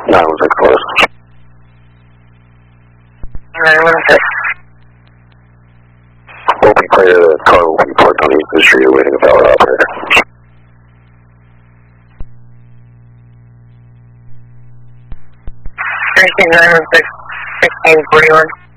916 close. 916. Will be clear, the car will be parked on Eastern Street awaiting a valid operator. 916, 1641.